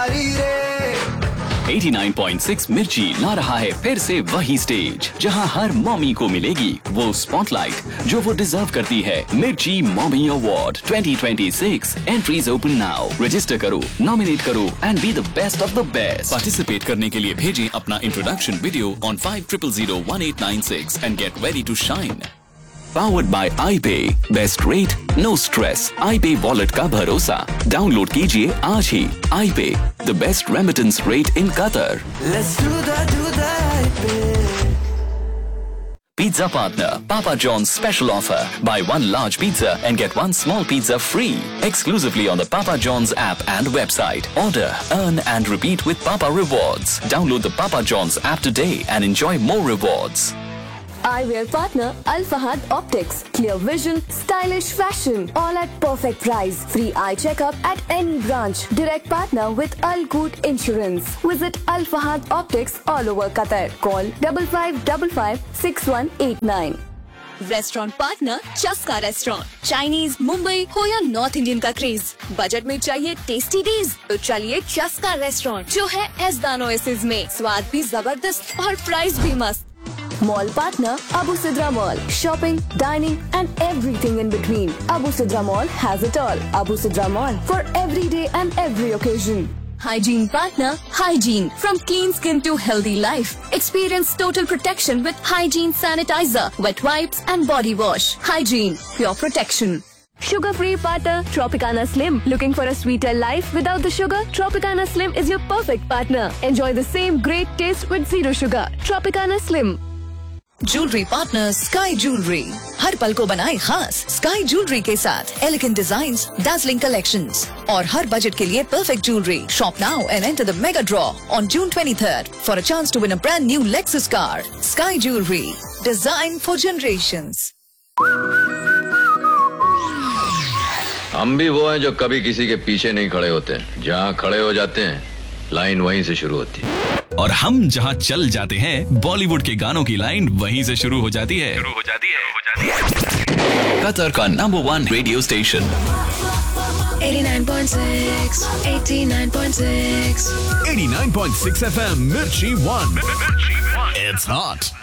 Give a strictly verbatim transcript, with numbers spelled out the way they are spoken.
प्यारी रे। नवासी पॉइंट छह मिर्ची ला रहा है फिर से वही स्टेज जहां हर मॉमी को मिलेगी वो स्पॉटलाइट जो वो डिजर्व करती है। मिर्ची mommy award twenty twenty six entries open now. Register करो, नॉमिनेट करो and be the best of the best. Participate करने के लिए भेजें अपना introduction video on five triple zero one eight nine six and get ready to shine. Powered by iPay, best rate, no stress. iPay wallet का भरोसा। Download कीजिए आज ही। iPay, the best remittance rate in Qatar. Let's do that, do that, iPay. Pizza partner, Papa John's special offer. Buy one large pizza and get one small pizza free. Exclusively on the Papa John's app and website. Order, earn and repeat with Papa Rewards. Download the Papa John's app today and enjoy more rewards. Eyewear partner Al Fahad Optics. Clear vision, stylish fashion, all at perfect price. Free eye checkup at any branch. Direct partner with Al Good Insurance. Visit Al Fahad Optics all over Qatar. Call five five five five six one eight nine. Restaurant partner चस्का restaurant. Chinese, Mumbai हो या north Indian का craze, budget में चाहिए tasty डीज तो चलिए चस्का restaurant जो है एसदान ओएसिस में। स्वाद भी जबरदस्त और प्राइस भी मस्त। Mall partner Abu Sidra Mall. Shopping, dining and everything in between. Abu Sidra Mall has it all. Abu Sidra Mall for every day and every occasion. Hygiene partner Hygiene. From clean skin to healthy life. Experience total protection with Hygiene sanitizer, wet wipes and body wash. Hygiene, pure protection. Sugar-free partner Tropicana Slim. Looking for a sweeter life without the sugar? Tropicana Slim is your perfect partner. Enjoy the same great taste with zero sugar. Tropicana Slim. Jewellery partner sky jewellery. हर पल को बनाए खास sky jewellery के साथ elegant designs, dazzling collections और हर budget के लिए perfect jewellery. Shop now and enter the mega draw on June twenty-third for a chance to win a brand new Lexus car. Sky jewellery, design for generations. हम भी वो हैं जो कभी किसी के पीछे नहीं खड़े होते, जहाँ खड़े हो जाते हैं लाइन वहीं से शुरू होती है। और हम जहां चल जाते हैं बॉलीवुड के गानों की लाइन वहीं से शुरू हो जाती है शुरू हो जाती है हो जाती है कतर का number one radio station eighty-nine point six, eighty-nine point six. eighty-nine point six F M Mirchi One. It's hot.